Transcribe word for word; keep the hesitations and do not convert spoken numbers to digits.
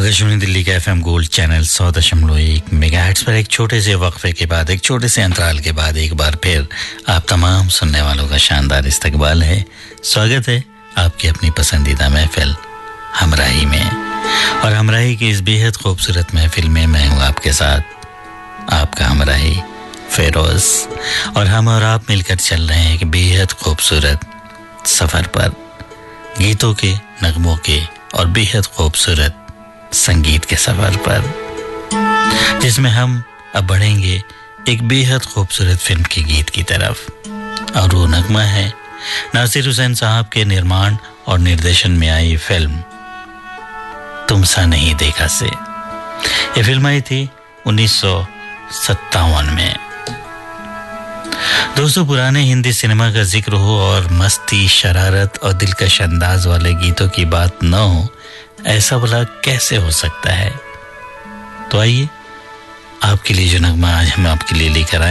आकाशवाणी दिल्ली का FM gold channel सौ दशमलव एक मेगाहर्ट्ज पर एक छोटे से वक्फे के बाद, एक छोटे से अंतराल के बाद एक बार फिर आप तमाम सुनने वालों का शानदार इस्तकबाल है। स्वागत है आपकी अपनी पसंदीदा महफिल हमराही में। और हमराही की इस बेहद खूबसूरत महफिल में मैं हूँ आपके साथ, आपका हमराही फेरोज। और हम और आप मिलकर चल रहे हैं एक बेहद खूबसूरत सफ़र पर, गीतों के, नगमों के और बेहद खूबसूरत संगीत के सफर पर, जिसमें हम अब बढ़ेंगे एक बेहद खूबसूरत फिल्म के गीत की तरफ। और वो नगमा है नासिर हुसैन साहब के निर्माण और निर्देशन में आई फिल्म तुम सा नहीं देखा से। ये फिल्म आई थी उन्नीस सौ सत्तावन में। दोस्तों, पुराने हिंदी सिनेमा का जिक्र हो और मस्ती, शरारत और दिलकश अंदाज वाले गीतों की बात न हो, ऐसा भला कैसे हो सकता है। तो आइए, आपके लिए जो नगमा आज हम आपके लिए लेकर आए